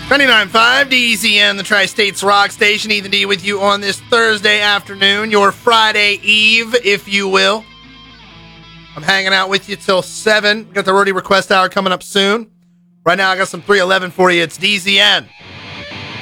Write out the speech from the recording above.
99.5 DZN, the Tri-States Rock Station. Ethan D with you on this Thursday afternoon, your Friday Eve, if you will. I'm hanging out with you till 7. Got the Roadie Request Hour coming up soon. Right now, I got some 311 for you. It's DZN.